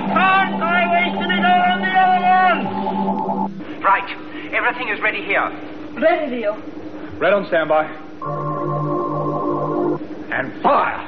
can't die wasting it all on the other one! Right. Everything is ready here. Ready, Leo. Red on standby. And fire!